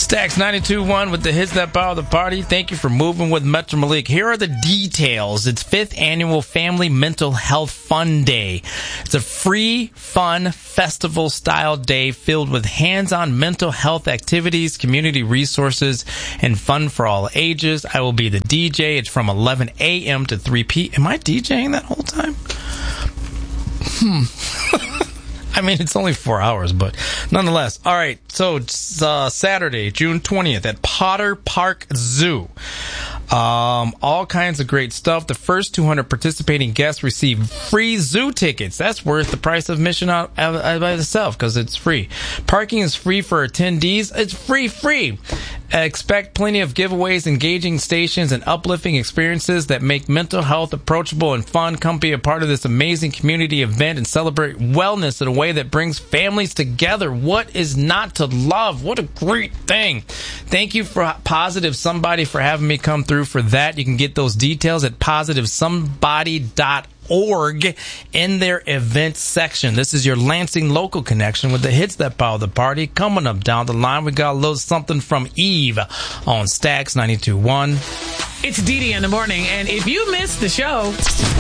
Stacks 92.1 with the hits that power the party. Thank you for moving with Metro Malik. Here are the details. It's 5th Annual Family Mental Health Fun Day. It's a free, fun, festival-style day filled with hands-on mental health activities, community resources, and fun for all ages. I will be the DJ. It's from 11 a.m. to 3 p.m. Am I DJing that whole time? I mean, it's only 4 hours, but nonetheless. All right, so it's Saturday, June 20th at Potter Park Zoo. All kinds of great stuff. The first 200 participating guests receive free zoo tickets. That's worth the price of admission out by itself because it's free. Parking is free for attendees. It's free. Expect plenty of giveaways, engaging stations, and uplifting experiences that make mental health approachable and fun. Come be a part of this amazing community event and celebrate wellness in a way that brings families together. What is not to love? What a great thing. Thank you for Positive Somebody for having me come through for that. You can get those details at positivesomebody.org in their events section. This is your Lansing local connection with the hits that power the party. Coming up down the line, we got a little something from Eve on Stacks 92.1. It's Dee Dee in the morning, and if you missed the show...